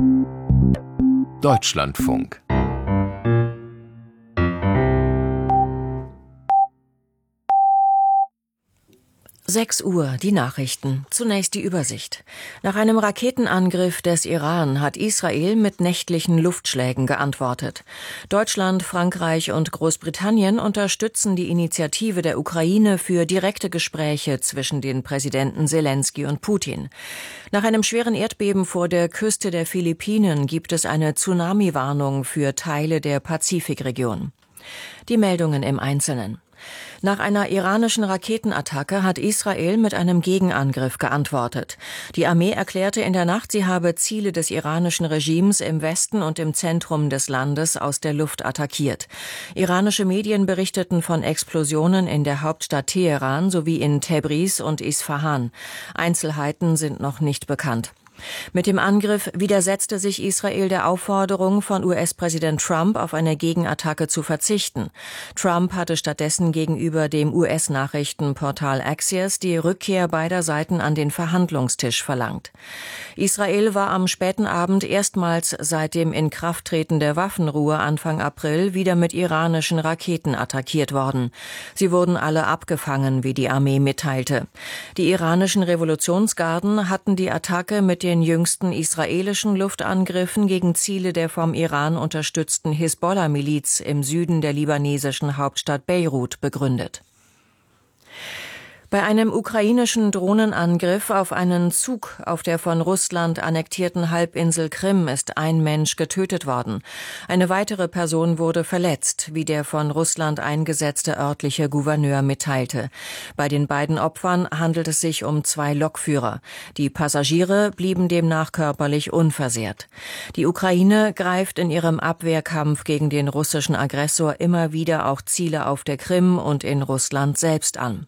Deutschlandfunk. Uhr, die Nachrichten. Zunächst die Übersicht. Nach einem Raketenangriff des Iran hat Israel mit nächtlichen Luftschlägen geantwortet. Deutschland, Frankreich und Großbritannien unterstützen die Initiative der Ukraine für direkte Gespräche zwischen den Präsidenten Selenskyj und Putin. Nach einem schweren Erdbeben vor der Küste der Philippinen gibt es eine Tsunami-Warnung für Teile der Pazifikregion. Die Meldungen im Einzelnen. Nach einer iranischen Raketenattacke hat Israel mit einem Gegenangriff geantwortet. Die Armee erklärte in der Nacht, sie habe Ziele des iranischen Regimes im Westen und im Zentrum des Landes aus der Luft attackiert. Iranische Medien berichteten von Explosionen in der Hauptstadt Teheran sowie in Tebriz und Isfahan. Einzelheiten sind noch nicht bekannt. Mit dem Angriff widersetzte sich Israel der Aufforderung von US-Präsident Trump, auf eine Gegenattacke zu verzichten. Trump hatte stattdessen gegenüber dem US-Nachrichtenportal Axios die Rückkehr beider Seiten an den Verhandlungstisch verlangt. Israel war am späten Abend erstmals seit dem Inkrafttreten der Waffenruhe Anfang April wieder mit iranischen Raketen attackiert worden. Sie wurden alle abgefangen, wie die Armee mitteilte. Die iranischen Revolutionsgarden hatten die Attacke mit den jüngsten israelischen Luftangriffen gegen Ziele der vom Iran unterstützten Hisbollah-Miliz im Süden der libanesischen Hauptstadt Beirut begründet. Bei einem ukrainischen Drohnenangriff auf einen Zug auf der von Russland annektierten Halbinsel Krim ist ein Mensch getötet worden. Eine weitere Person wurde verletzt, wie der von Russland eingesetzte örtliche Gouverneur mitteilte. Bei den beiden Opfern handelt es sich um 2 Lokführer. Die Passagiere blieben demnach körperlich unversehrt. Die Ukraine greift in ihrem Abwehrkampf gegen den russischen Aggressor immer wieder auch Ziele auf der Krim und in Russland selbst an.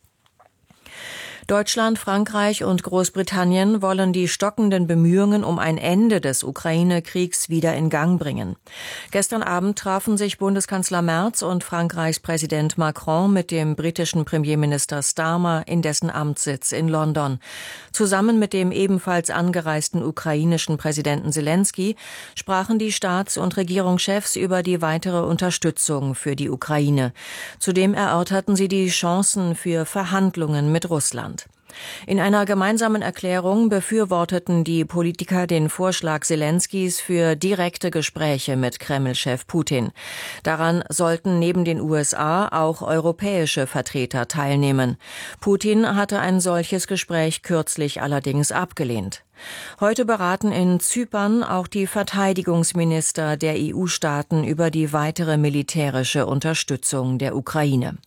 Deutschland, Frankreich und Großbritannien wollen die stockenden Bemühungen um ein Ende des Ukraine-Kriegs wieder in Gang bringen. Gestern Abend trafen sich Bundeskanzler Merz und Frankreichs Präsident Macron mit dem britischen Premierminister Starmer in dessen Amtssitz in London. Zusammen mit dem ebenfalls angereisten ukrainischen Präsidenten Selenskyj sprachen die Staats- und Regierungschefs über die weitere Unterstützung für die Ukraine. Zudem erörterten sie die Chancen für Verhandlungen mit Russland. In einer gemeinsamen Erklärung befürworteten die Politiker den Vorschlag Selenskyjs für direkte Gespräche mit Kreml-Chef Putin. Daran sollten neben den USA auch europäische Vertreter teilnehmen. Putin hatte ein solches Gespräch kürzlich allerdings abgelehnt. Heute beraten in Zypern auch die Verteidigungsminister der EU-Staaten über die weitere militärische Unterstützung der Ukraine.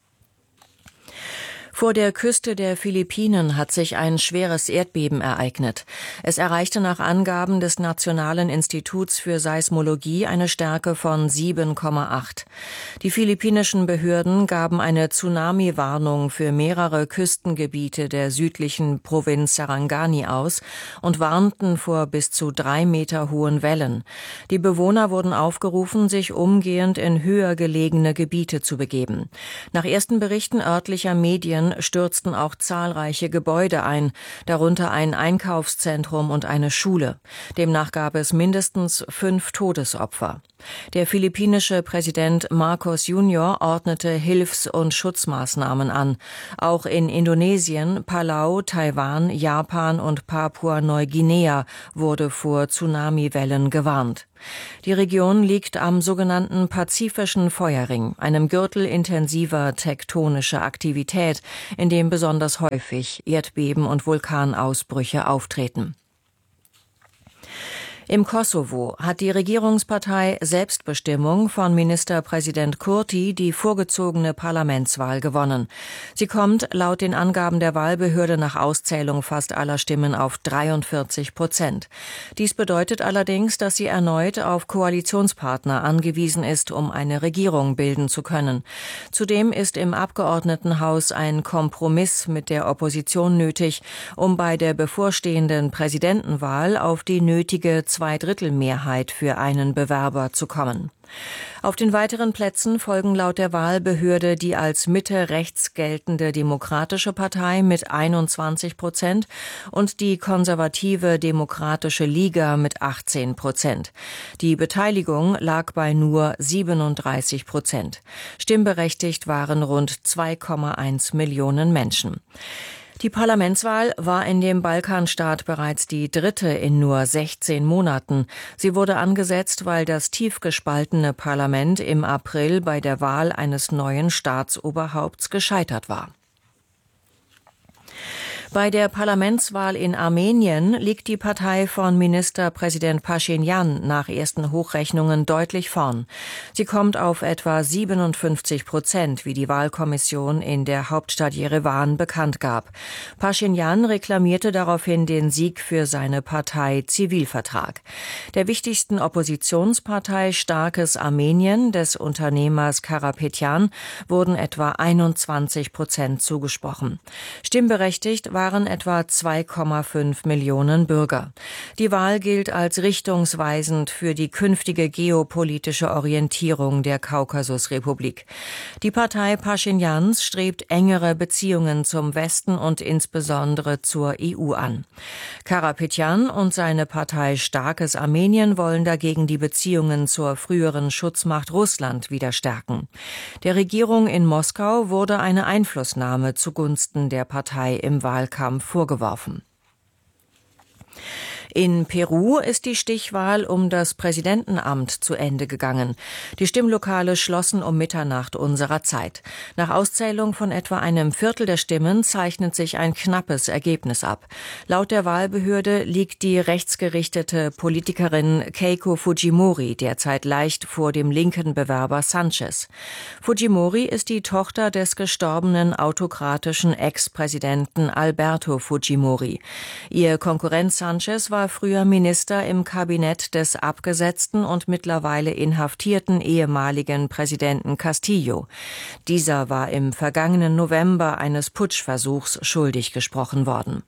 Vor der Küste der Philippinen hat sich ein schweres Erdbeben ereignet. Es erreichte nach Angaben des Nationalen Instituts für Seismologie eine Stärke von 7,8. Die philippinischen Behörden gaben eine Tsunami-Warnung für mehrere Küstengebiete der südlichen Provinz Sarangani aus und warnten vor bis zu 3 Meter hohen Wellen. Die Bewohner wurden aufgerufen, sich umgehend in höher gelegene Gebiete zu begeben. Nach ersten Berichten örtlicher Medien stürzten auch zahlreiche Gebäude ein, darunter ein Einkaufszentrum und eine Schule. Demnach gab es mindestens 5 Todesopfer. Der philippinische Präsident Marcos Jr. ordnete Hilfs- und Schutzmaßnahmen an. Auch in Indonesien, Palau, Taiwan, Japan und Papua-Neuguinea wurde vor Tsunamiwellen gewarnt. Die Region liegt am sogenannten Pazifischen Feuerring, einem Gürtel intensiver tektonischer Aktivität, in dem besonders häufig Erdbeben und Vulkanausbrüche auftreten. Im Kosovo hat die Regierungspartei Selbstbestimmung von Ministerpräsident Kurti die vorgezogene Parlamentswahl gewonnen. Sie kommt laut den Angaben der Wahlbehörde nach Auszählung fast aller Stimmen auf 43%. Dies bedeutet allerdings, dass sie erneut auf Koalitionspartner angewiesen ist, um eine Regierung bilden zu können. Zudem ist im Abgeordnetenhaus ein Kompromiss mit der Opposition nötig, um bei der bevorstehenden Präsidentenwahl auf die nötige Zweidrittelmehrheit für einen Bewerber zu kommen. Auf den weiteren Plätzen folgen laut der Wahlbehörde die als Mitte-rechts geltende Demokratische Partei mit 21% und die konservative Demokratische Liga mit 18%. Die Beteiligung lag bei nur 37%. Stimmberechtigt waren rund 2,1 Millionen Menschen. Die Parlamentswahl war in dem Balkanstaat bereits die dritte in nur 16 Monaten. Sie wurde angesetzt, weil das tief gespaltene Parlament im April bei der Wahl eines neuen Staatsoberhaupts gescheitert war. Bei der Parlamentswahl in Armenien liegt die Partei von Ministerpräsident Paschinjan nach ersten Hochrechnungen deutlich vorn. Sie kommt auf etwa 57%, wie die Wahlkommission in der Hauptstadt Jerewan bekannt gab. Paschinjan reklamierte daraufhin den Sieg für seine Partei Zivilvertrag. Der wichtigsten Oppositionspartei Starkes Armenien des Unternehmers Karapetyan wurden etwa 21% zugesprochen. Stimmberechtigt waren etwa 2,5 Millionen Bürger. Die Wahl gilt als richtungsweisend für die künftige geopolitische Orientierung der Kaukasusrepublik. Die Partei Paschinjans strebt engere Beziehungen zum Westen und insbesondere zur EU an. Karapetyan und seine Partei Starkes Armenien wollen dagegen die Beziehungen zur früheren Schutzmacht Russland wieder stärken. Der Regierung in Moskau wurde eine Einflussnahme zugunsten der Partei im Wahlkampf vorgeworfen. In Peru ist die Stichwahl um das Präsidentenamt zu Ende gegangen. Die Stimmlokale schlossen um Mitternacht unserer Zeit. Nach Auszählung von etwa einem Viertel der Stimmen zeichnet sich ein knappes Ergebnis ab. Laut der Wahlbehörde liegt die rechtsgerichtete Politikerin Keiko Fujimori derzeit leicht vor dem linken Bewerber Sanchez. Fujimori ist die Tochter des gestorbenen autokratischen Ex-Präsidenten Alberto Fujimori. Ihr Konkurrent Sanchez war früher Minister im Kabinett des abgesetzten und mittlerweile inhaftierten ehemaligen Präsidenten Castillo. Dieser war im vergangenen November eines Putschversuchs schuldig gesprochen worden.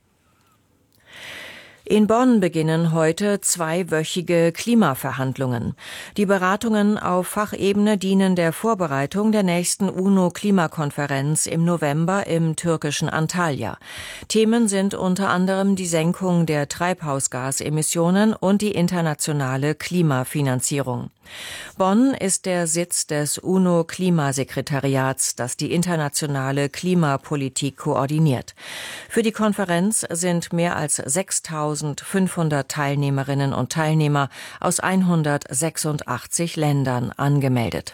In Bonn beginnen heute zweiwöchige Klimaverhandlungen. Die Beratungen auf Fachebene dienen der Vorbereitung der nächsten UNO-Klimakonferenz im November im türkischen Antalya. Themen sind unter anderem die Senkung der Treibhausgasemissionen und die internationale Klimafinanzierung. Bonn ist der Sitz des UNO-Klimasekretariats, das die internationale Klimapolitik koordiniert. Für die Konferenz sind mehr als 6.500 Teilnehmerinnen und Teilnehmer aus 186 Ländern angemeldet.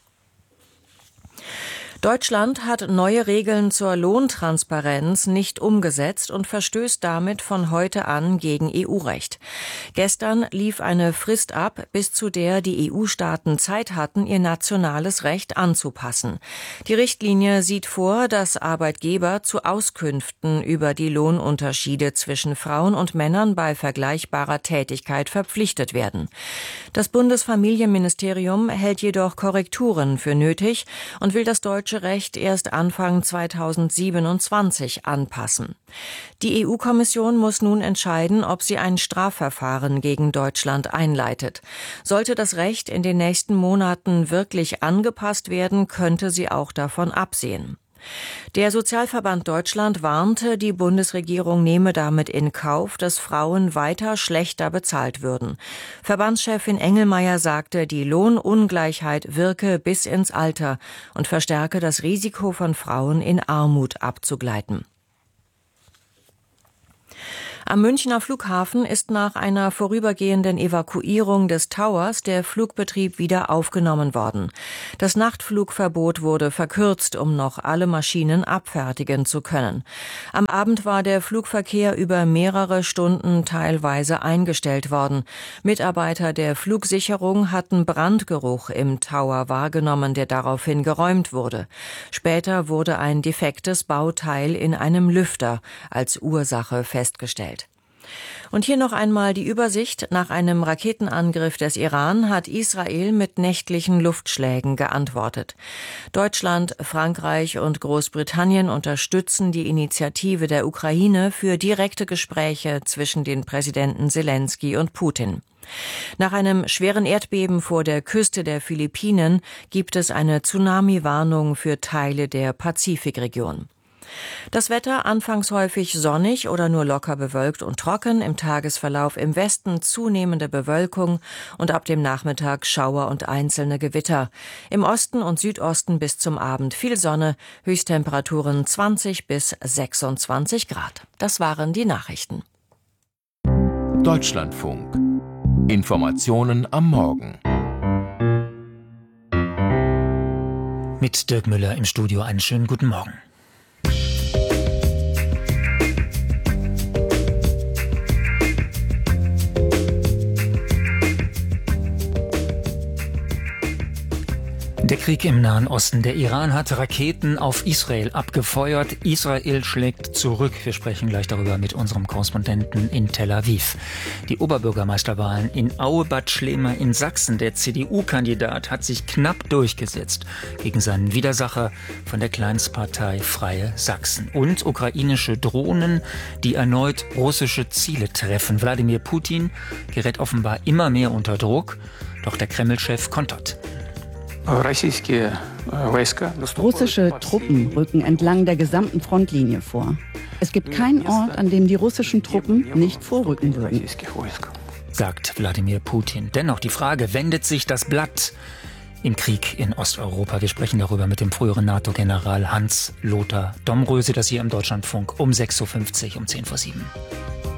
Deutschland hat neue Regeln zur Lohntransparenz nicht umgesetzt und verstößt damit von heute an gegen EU-Recht. Gestern lief eine Frist ab, bis zu der die EU-Staaten Zeit hatten, ihr nationales Recht anzupassen. Die Richtlinie sieht vor, dass Arbeitgeber zu Auskünften über die Lohnunterschiede zwischen Frauen und Männern bei vergleichbarer Tätigkeit verpflichtet werden. Das Bundesfamilienministerium hält jedoch Korrekturen für nötig und will das deutsche Recht erst Anfang 2027 anpassen. Die EU-Kommission muss nun entscheiden, ob sie ein Strafverfahren gegen Deutschland einleitet. Sollte das Recht in den nächsten Monaten wirklich angepasst werden, könnte sie auch davon absehen. Der Sozialverband Deutschland warnte, die Bundesregierung nehme damit in Kauf, dass Frauen weiter schlechter bezahlt würden. Verbandschefin Engelmeier sagte, die Lohnungleichheit wirke bis ins Alter und verstärke das Risiko von Frauen in Armut abzugleiten. Am Münchner Flughafen ist nach einer vorübergehenden Evakuierung des Towers der Flugbetrieb wieder aufgenommen worden. Das Nachtflugverbot wurde verkürzt, um noch alle Maschinen abfertigen zu können. Am Abend war der Flugverkehr über mehrere Stunden teilweise eingestellt worden. Mitarbeiter der Flugsicherung hatten Brandgeruch im Tower wahrgenommen, der daraufhin geräumt wurde. Später wurde ein defektes Bauteil in einem Lüfter als Ursache festgestellt. Und hier noch einmal die Übersicht. Nach einem Raketenangriff des Iran hat Israel mit nächtlichen Luftschlägen geantwortet. Deutschland, Frankreich und Großbritannien unterstützen die Initiative der Ukraine für direkte Gespräche zwischen den Präsidenten Selenskyj und Putin. Nach einem schweren Erdbeben vor der Küste der Philippinen gibt es eine Tsunami-Warnung für Teile der Pazifikregion. Das Wetter anfangs häufig sonnig oder nur locker bewölkt und trocken, im Tagesverlauf im Westen zunehmende Bewölkung und ab dem Nachmittag Schauer und einzelne Gewitter. Im Osten und Südosten bis zum Abend viel Sonne, Höchsttemperaturen 20 bis 26 Grad. Das waren die Nachrichten. Deutschlandfunk. Informationen am Morgen. Mit Dirk Müller im Studio einen schönen guten Morgen. Der Krieg im Nahen Osten. Der Iran hat Raketen auf Israel abgefeuert. Israel schlägt zurück. Wir sprechen gleich darüber mit unserem Korrespondenten in Tel Aviv. Die Oberbürgermeisterwahlen in Aue-Bad Schlema in Sachsen. Der CDU-Kandidat hat sich knapp durchgesetzt gegen seinen Widersacher von der Kleinstpartei Freie Sachsen. Und ukrainische Drohnen, die erneut russische Ziele treffen. Wladimir Putin gerät offenbar immer mehr unter Druck. Doch der Kreml-Chef kontert. Russische Truppen rücken entlang der gesamten Frontlinie vor. Es gibt keinen Ort, an dem die russischen Truppen nicht vorrücken würden, sagt Wladimir Putin. Dennoch die Frage, wendet sich das Blatt im Krieg in Osteuropa? Wir sprechen darüber mit dem früheren NATO-General Hans-Lothar Domröse, das hier im Deutschlandfunk um 6.50 Uhr, um 7:10.